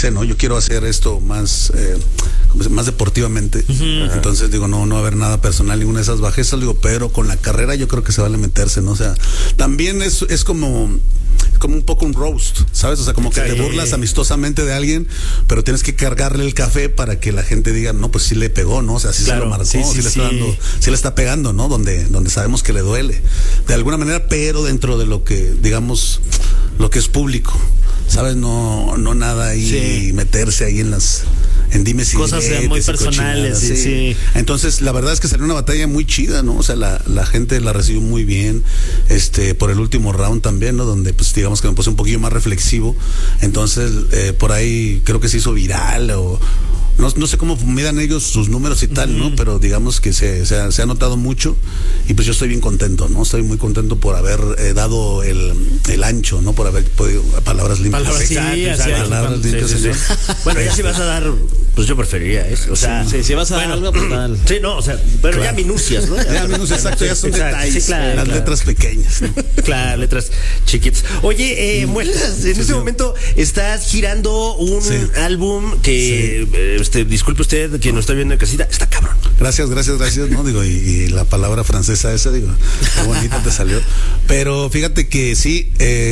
analicé, ¿no? Yo quiero hacer esto más deportivamente. Entonces digo, no va a haber nada personal, ninguna de esas bajezas, digo, pero con la carrera yo creo que se vale meterse, ¿no? O sea, también es como un poco un roast, ¿sabes? O sea, como que te burlas amistosamente de alguien, pero tienes que cargarle el café para que la gente diga, no, pues sí le pegó, ¿no? O sea, sí se lo marcó, sí le está dando, sí le está pegando, ¿no? Donde sabemos que le duele, de alguna manera, pero dentro de lo que, digamos, lo que es público, ¿sabes? No nada ahí, meterse ahí en dimes y cosas muy personales, sí. Entonces, la verdad es que salió una batalla muy chida, ¿no? O sea, la gente la recibió muy bien, por el último round también, ¿no? Donde, pues, digamos que me puse un poquillo más reflexivo. Entonces, por ahí creo que se hizo viral o... No sé cómo midan ellos sus números y tal, ¿no? Pero digamos que se ha notado mucho y pues yo estoy bien contento, ¿no? Estoy muy contento por haber dado el ancho, ¿no? Por haber podido... Palabras limpias. Palabras limpias, señor. Bueno, ya si vas a dar... Pues yo preferiría eso. O sea, si vas a dar algo, pues dale. Sí, no, o sea, pero ya minucias, ¿no? Ya minucias, exacto, ya son detalles. Sí, claro, las letras pequeñas, ¿no? Claro, letras chiquitas. Oye, Muelas, en este momento estás girando un álbum que... disculpe usted, quien nos está viendo en casita, está cabrón. Gracias, ¿no? Digo, y la palabra francesa esa, digo, qué bonita te salió. Pero fíjate que sí,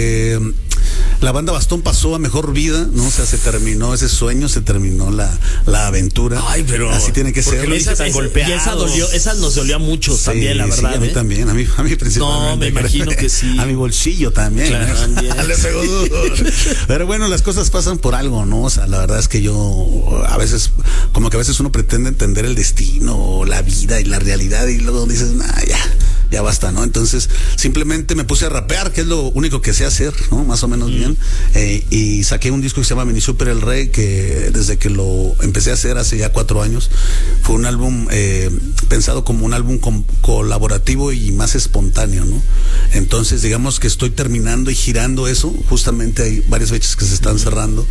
la banda Bastón pasó a mejor vida, ¿no? O sea, se terminó ese sueño, se terminó la aventura. Ay, pero así tiene que ser. Esa nos dolió a muchos también, la verdad. Sí, a mí también, a mí principalmente. No, me imagino que sí. A mi bolsillo también. Claro, también. Le pegó duro. Pero bueno, las cosas pasan por algo, ¿no? O sea, la verdad es que yo a veces uno pretende entender el destino, la vida y la realidad y luego dices, ya basta, ¿no? Entonces, simplemente me puse a rapear, que es lo único que sé hacer, ¿no? Más o menos bien. Y saqué un disco que se llama Mini Super El Rey, que desde que lo empecé a hacer hace ya 4 años, fue un álbum pensado como un álbum colaborativo y más espontáneo, ¿no? Entonces, digamos que estoy terminando y girando eso. Justamente hay varias fechas que se están cerrando,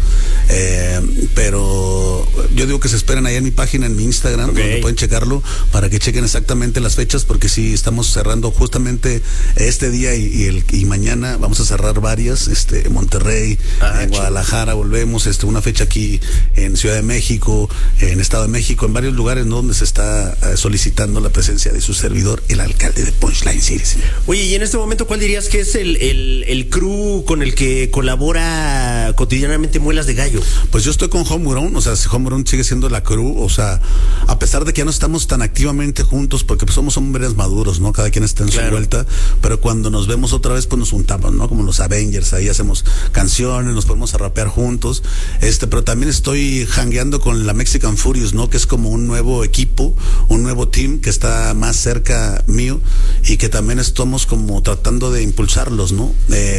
pero yo digo que se esperen ahí en mi página, en mi Instagram, donde pueden checarlo, para que chequen exactamente las fechas, porque sí estamos cerrando justamente este día y mañana vamos a cerrar varias, en Monterrey, en Guadalajara volvemos, una fecha aquí en Ciudad de México, en Estado de México, en varios lugares, ¿no? Donde se está solicitando la presencia de su servidor, el alcalde de Punchline City. Oye, y en este momento, ¿cuál dirías que es el crew con el que colabora cotidianamente Muelas de Gallo? Pues yo estoy con Homegrown, o sea, Homegrown sigue siendo la crew, o sea, a pesar de que ya no estamos tan activamente juntos, porque pues somos hombres maduros, ¿no? Cada quien está en su vuelta, pero cuando nos vemos otra vez, pues nos juntamos, ¿no? Como los Avengers, ahí hacemos canciones, nos ponemos a rapear juntos, pero también estoy jangueando con la Mexican Furious, ¿no? Que es como un nuevo equipo, un nuevo team que está más cerca mío y que también estamos como tratando de impulsarlos, ¿no?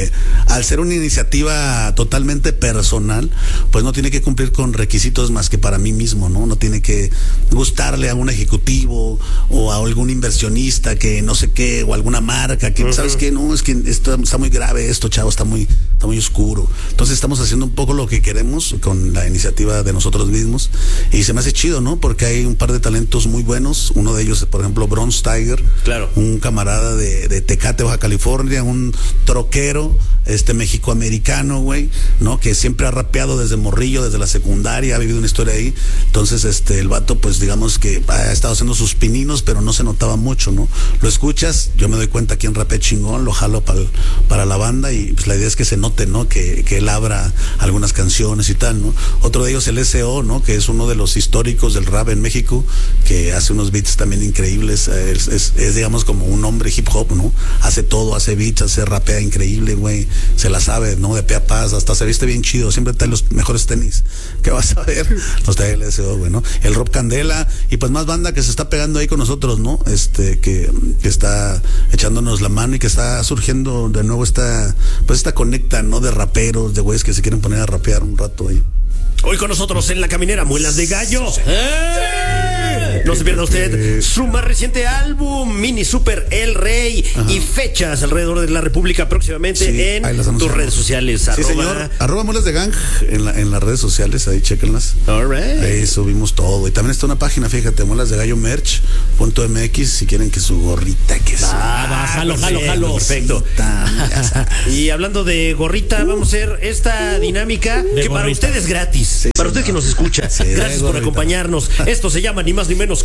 Al ser una iniciativa totalmente personal, pues no tiene que cumplir con requisitos más que para mí mismo, ¿no? No tiene que gustarle a un ejecutivo o a algún inversionista que no sé qué, o alguna marca que, ¿sabes qué? No, es que esto está muy grave, esto, chavo, está muy oscuro. Entonces estamos haciendo un poco lo que queremos con la iniciativa de nosotros mismos y se me hace chido, ¿no? Porque hay un par de talentos muy buenos, uno de ellos, por ejemplo, Bronze Tiger, un camarada de Tecate, Baja California, un troquero, mexicoamericano, güey, ¿no? Que siempre ha rapeado desde morrillo, desde la secundaria, ha vivido una historia ahí. Entonces, el vato, pues digamos que ha estado haciendo sus pininos, pero no se notaba mucho, ¿no? Lo escuchas, yo me doy cuenta quién rapea chingón, lo jalo para la banda y pues la idea es que se note, ¿no? Que él abra algunas canciones y tal, ¿no? Otro de ellos, el S.O., ¿no? Que es uno de los históricos del rap en México, que hace unos beats también increíbles, es digamos como un hombre hip hop, ¿no? Hace todo, hace beats, rapea increíble, güey, se la sabe, ¿no? De pe a paz, hasta se viste bien chido, siempre trae los mejores tenis que vas a ver, los trae el S.O., güey, ¿no? El Rob Candela y pues más banda que se está pegando ahí con nosotros, ¿no? Que está echándonos la mano y que está surgiendo de nuevo esta conecta, ¿no? De raperos, de güeyes que se quieren poner a rapear un rato ahí. Hoy con nosotros en La Caminera, Muelas de Gallo. No se pierda usted su más reciente álbum, Mini Super El Rey, y fechas alrededor de la República próximamente en tus redes sociales. Sí, señor. @Muelas de Gang en las redes sociales, ahí chéquenlas. All right. Ahí subimos todo. Y también está una página, fíjate, muelasdegallomerch.mx, si quieren que su gorrita, que jalo. Perfecto. Y hablando de gorrita, vamos a hacer esta dinámica que para usted es gratis. Sí, para usted que nos escucha. Sí, gracias por acompañarnos. Esto se llama ni más ni menos que...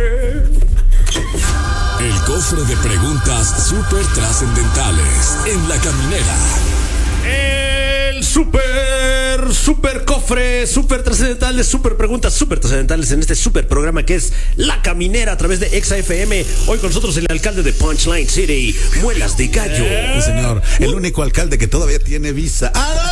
El cofre de preguntas súper trascendentales en La Caminera. El super cofre, súper trascendentales, súper preguntas, súper trascendentales en este súper programa que es La Caminera a través de Exa FM. Hoy con nosotros el alcalde de Punchline City, Muelas de Gallo. Sí, señor. El único alcalde que todavía tiene visa.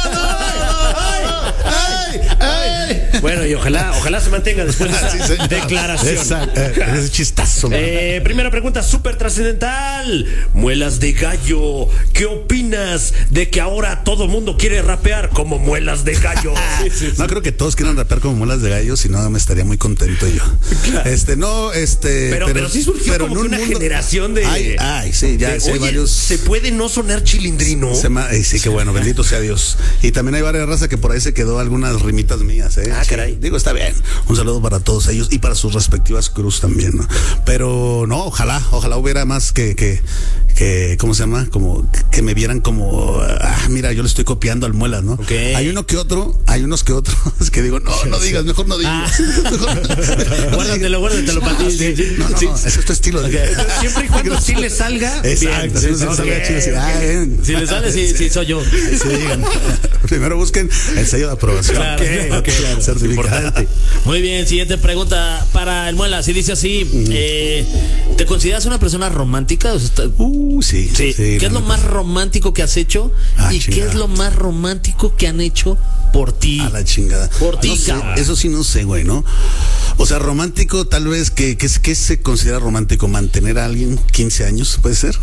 Bueno, y ojalá se mantenga después de esa declaración. Es chistazo. Primera pregunta súper trascendental. Muelas de Gallo, ¿qué opinas de que ahora todo mundo quiere rapear como Muelas de Gallo? No creo que todos quieran rapear como Muelas de Gallo, si no me estaría muy contento yo. Claro. Pero sí surgió como que una generación de... sí, ya hay varios... ¿Se puede no sonar chilindrino? Sí, qué bueno, bendito sea Dios. Y también hay varias razas que por ahí se quedó algunas rimitas mías, caray. Digo, está bien. Un saludo para todos ellos y para sus respectivas cruz también, ¿no? Pero no, ojalá hubiera más que ¿cómo se llama? Como que me vieran como, mira, yo le estoy copiando al Muelas, ¿no? Okay. Hay unos que otros que digo, no digas, mejor no digas. Guárdatelo para ti. No, ese es tu estilo. Siempre y cuando sí le salga. Exacto. Si le sale, sí soy yo. Sí, digan. Primero busquen el sello de aprobación. Claro. Importante. Muy bien, siguiente pregunta para el Muelas. Y dice así, ¿te consideras una persona romántica? O sea, sí. ¿Qué es lo más romántico que has hecho? ¿Y qué es lo más romántico que han hecho por ti? A la chingada. Por ti, cabrón. Eso sí no sé, güey, ¿no? O sea, romántico, tal vez, ¿qué se considera romántico? ¿Mantener a alguien 15 años, puede ser?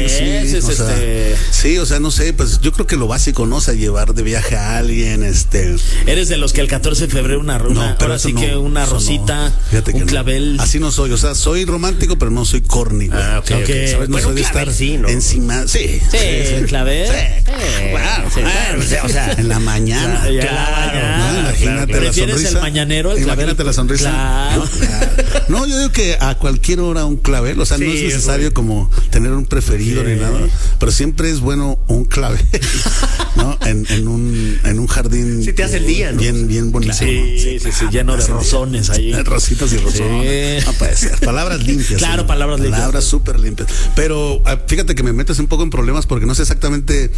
Sí, o sea, no sé, pues yo creo que lo básico, ¿no? O sea, llevar de viaje a alguien, Eres de los que el 14 de febrero una rosita, un clavel. Así no soy, o sea, soy romántico, pero no soy corny, güey. Okay. ¿Sabes? No soy de estar encima. Sí, el clavel. O sea, en la mañana. Imagínate la sonrisa. El mañanero, el clavel. Imagínate la sonrisa. Claro. No, yo digo que a cualquier hora un clavel, o sea, no es necesario como tener un preferido ni nada, pero siempre es bueno un clavel, ¿no? En un jardín. Sí, te hace el día, ¿no? Bien bonito. Sí, lleno de rosones ahí. Rositas y rosones. No puede ser. Palabras limpias. Claro, palabras limpias. Palabras súper limpias. Pero fíjate que me metes un poco en problemas porque no sé exactamente.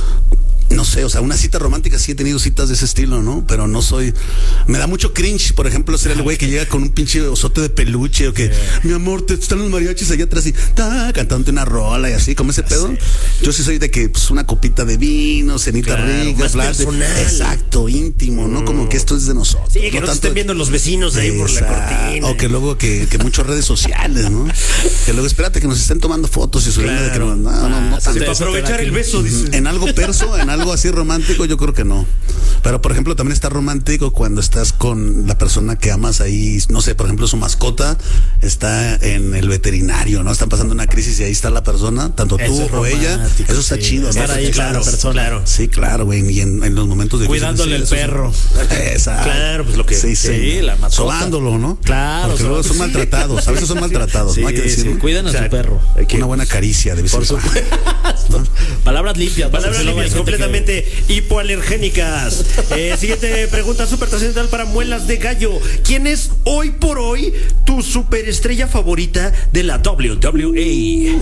No sé, o sea, una cita romántica sí he tenido citas de ese estilo, ¿no? Pero no soy... Me da mucho cringe, por ejemplo, ser el güey que llega con un pinche osote de peluche o que, mi amor, están los mariachis allá atrás y cantándote una rola y así, como ese pedo. Yo sí soy de que, pues, una copita de vino, cenita rica, exacto, íntimo, ¿no? Como que esto es de nosotros. Sí, que no te estén viendo los vecinos ahí por la cortina. O que luego que muchas redes sociales, ¿no? Que luego espérate que nos estén tomando fotos y subiendo de que no para aprovechar el beso, dice. En algo perso, en algo así romántico, yo creo que no. Pero por ejemplo también está romántico cuando estás con la persona que amas ahí, no sé, por ejemplo su mascota está en el veterinario, ¿no? Están pasando una crisis y ahí está la persona, tanto tú o ella. Eso está chido, ¿no? Estar ahí, claro. Sí, claro, güey. Y en los momentos de cuidándole el perro. Exacto. Claro, pues lo que sí, la mascota. Sobándolo, ¿no? Claro. Porque luego son maltratados, a veces son maltratados, ¿no? Hay que decirlo. Cuidan a su perro. Una buena caricia de vez en cuando. Palabras limpias, completamente hipoalergénicas. Siguiente pregunta súper trascendental para Muelas de Gallo. ¿Quién es hoy por hoy tu superestrella favorita de la WWE?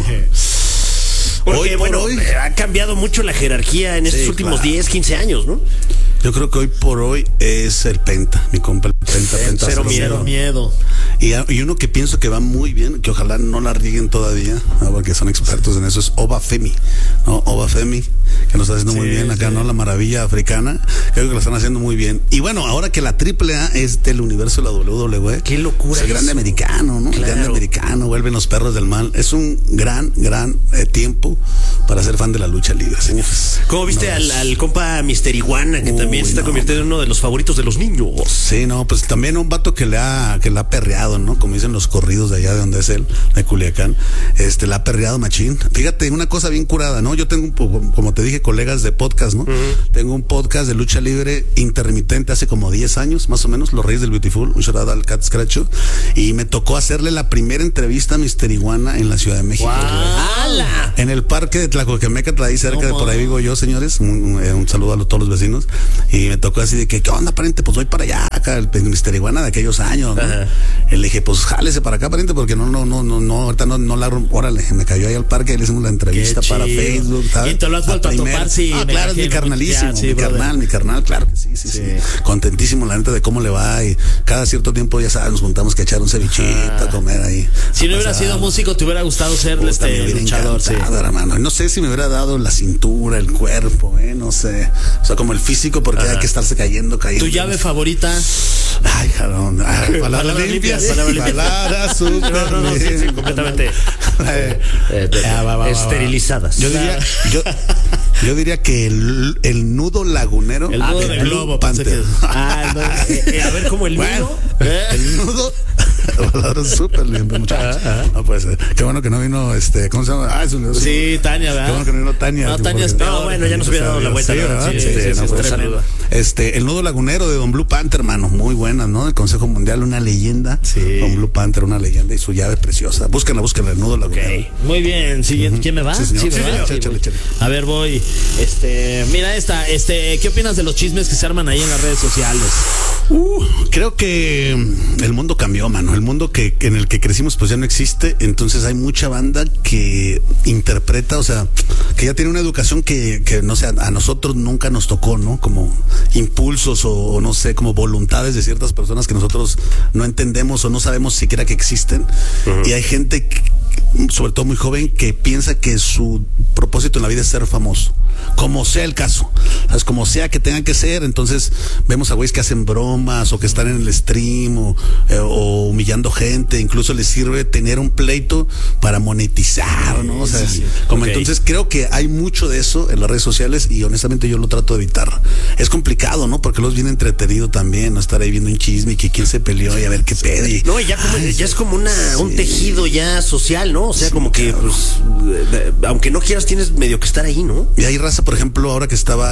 Porque, hoy ha cambiado mucho la jerarquía en estos últimos 10, 15 años, ¿no? Yo creo que hoy por hoy es el Penta, mi compa, el Penta. Cero miedo. Y uno que pienso que va muy bien, que ojalá no la rieguen todavía, ¿no? Porque son expertos en eso, es Oba Femi, ¿no? Oba Femi, que lo está haciendo muy bien acá, ¿no? La maravilla africana, creo que lo están haciendo muy bien. Y bueno, ahora que la AAA es del universo de la WWE. ¡Qué locura! Es el grande americano, ¿no? Claro. El grande americano, vuelven los perros del mal. Es un gran tiempo para ser fan de la lucha libre, señores. ¿Cómo viste al compa Mister Iguana, que también también se está convirtiendo en uno de los favoritos de los niños. Sí, no, pues también un vato que la ha perreado, ¿no? Como dicen los corridos de allá de donde es él, de Culiacán, la ha perreado machín. Fíjate, una cosa bien curada, ¿no? Yo tengo, como te dije, colegas de podcast, ¿no? Tengo un podcast de lucha libre intermitente hace como 10 años, más o menos, Los Reyes del Beautiful, un shout out al Cat Scratcho, y me tocó hacerle la primera entrevista a Mr. Iguana en la Ciudad de México. ¡Hala! En el parque de Tlacoquemeca, ahí cerca de por ahí vivo yo, señores. Un saludo a todos los vecinos. Y me tocó así de que, ¿qué onda, pariente? Pues voy para allá, acá, el Mr. Iguana de aquellos años, ¿no? Y le dije, pues jálese para acá, pariente, porque no, ahorita no la órale, me cayó ahí al parque y le hicimos la entrevista para Facebook, ¿sabes? Y te lo has vuelto a topar, sí. Claro, es mi carnalísimo, mi carnal, claro que sí. Contentísimo, la neta, de cómo le va. Y cada cierto tiempo, ya sabes, nos juntamos que echar un cevichito, a comer ahí. Si no hubiera sido músico, te hubiera gustado ser luchador, sí. Hermano. No sé si me hubiera dado la cintura, el cuerpo, no sé. O sea, como el físico, porque hay que estarse cayendo. ¿Tu llave favorita? Ay, jarón. Palabras limpias. Palabras súper. No, sí, completamente esterilizadas. Yo diría que el nudo lagunero. El nudo de globo. Panther. A ver, ¿cómo el nudo? El nudo. Palabras súper limpias, muchachos. No puede ser. Qué bueno que no vino, ¿cómo se llama? Sí, Tania, ¿verdad? Qué bueno que no vino Tania. No, Tania es peor. No, bueno, ya nos hubiera dado la vuelta. Sí, ¿verdad? Un saludo. El nudo lagunero de Don Blue Panther, hermano, muy buena, ¿no? El Consejo Mundial, una leyenda. Sí. Don Blue Panther, una leyenda, y su llave preciosa. Búsquenla, el nudo lagunero. Okay. Muy bien, siguiente. ¿Quién me va? Sí, señor. Échale. A ver, voy. Mira esta, ¿qué opinas de los chismes que se arman ahí en las redes sociales? Creo que el mundo cambió, mano. El mundo en el que crecimos pues ya no existe. Entonces hay mucha banda que interpreta, o sea, que ya tiene una educación que no sé, a nosotros nunca nos tocó, ¿no? Como impulsos o no sé, como voluntades de ciertas personas que nosotros no entendemos o no sabemos siquiera que existen. Y hay gente sobre todo muy joven, que piensa que su propósito en la vida es ser famoso, como sea el caso, ¿sabes? Como sea que tengan que ser. Entonces vemos a güeyes que hacen bromas o que están en el stream o humillando gente. Incluso les sirve tener un pleito para monetizar, ¿no? O sea, como entonces creo que hay mucho de eso en las redes sociales y honestamente yo lo trato de evitar. Es complicado, ¿no? Porque los viene entretenido también, no estar ahí viendo un chisme y que quién se peleó y a ver qué pedo. No, y ya como ya es como un tejido ya social, ¿no? O sea, como que pues aunque no quieras tienes medio que estar ahí, ¿no? Y hay raza, por ejemplo, ahora que estaba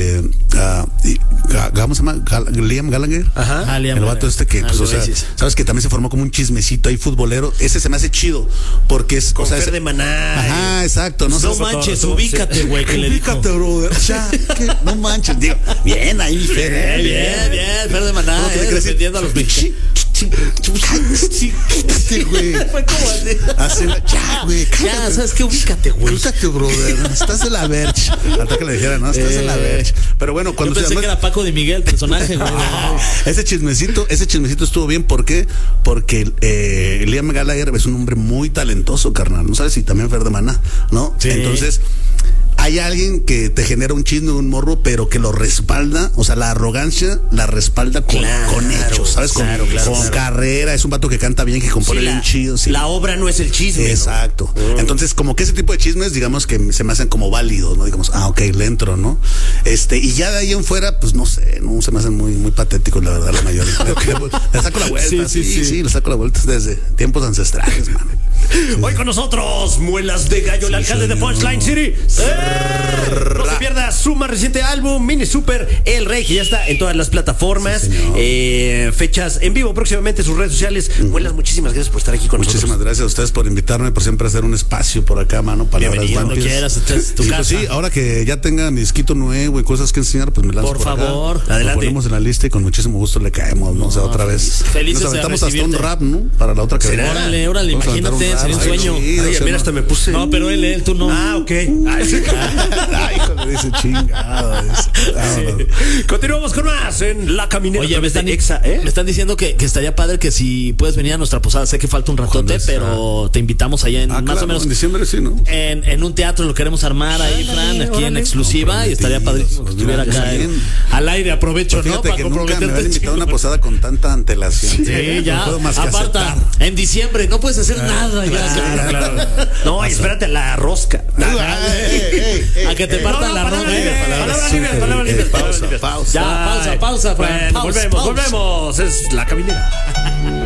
¿cómo se llama? Liam Gallagher. Ajá. El vato que pues, o sea, sabes que también se formó como un chismecito ahí futbolero. Ese se me hace chido porque es con Fer de Maná. Ajá, exacto. No manches, ubícate, güey. Ubícate, brother. O sea, no manches. Digo, bien ahí, Fer. Bien, Fer de Maná. Defendiendo a los bichos. Güey. Fue como así. Ya, güey. Ya, ¿sabes qué? Ubícate, güey. Ubícate, brother. Estás en la Verge. Hasta que le dijera, no, estás en la Verge. Pero bueno, cuando yo pensé que era Paco de Miguel, el personaje, güey. Ese chismecito estuvo bien. ¿Por qué? Porque Liam Gallagher es un hombre muy talentoso, carnal. No sabes si también Fer de Maná, ¿no? Sí. Entonces, hay alguien que te genera un chisme, un morro, pero que lo respalda, o sea, la arrogancia la respalda con hechos, ¿sabes? Con carrera, es un vato que canta bien, que compone bien chido. Sí. La obra no es el chisme. Exacto. ¿No? Entonces, como que ese tipo de chismes, digamos que se me hacen como válidos, ¿no? Digamos, ok, le entro, ¿no? Y ya de ahí en fuera, pues no sé, no se me hacen muy, muy patéticos, la verdad, la mayoría. Le saco la vuelta, sí, le saco la vuelta desde tiempos ancestrales, man. Hoy con nosotros, Muelas de Gallo, el alcalde de Punchline City. No se pierda su más reciente álbum, Mini Super El Rey, que ya está en todas las plataformas. Fechas en vivo próximamente en sus redes sociales. Muelas, muchísimas gracias por estar aquí con nosotros. Muchísimas gracias a ustedes por invitarme, por siempre hacer un espacio por acá, mano. Bienvenido, cuando quieras, tu casa. Pues sí, ahora que ya tenga mi disquito nuevo y cosas que enseñar, pues me lanzo por favor. Acá. Adelante. Lo ponemos en la lista y con muchísimo gusto le caemos, ¿no? O sea, otra vez. Felices nos aventamos hasta un rap, ¿no? Para la otra que venga. Órale, imagínate, sería un sueño. Ay, mira, hasta me puse. No, pero él, tú no. Ah, ok. Ay, híjole, dice chingado. Continuamos con más en La Caminera. Oye, me están diciendo que estaría padre que si puedes venir a nuestra posada. Sé que falta un ratote, pero te invitamos allá en más o menos en diciembre, sí, ¿no? En un teatro lo queremos armar ahí, Fran, aquí en exclusiva, y estaría padrísimo que estuviera acá al aire. Aprovecho, ¿no? Para comprometerte. Me habían invitado a una posada con tanta antelación. Sí, ya. Aparta, en diciembre no puedes hacer nada. Claro. No, espérate a la rosca. ¿A que te partan la ropa. Palabras libres. Pausa. Ya, pausa, Fran. Bueno, volvemos. Es la caminera.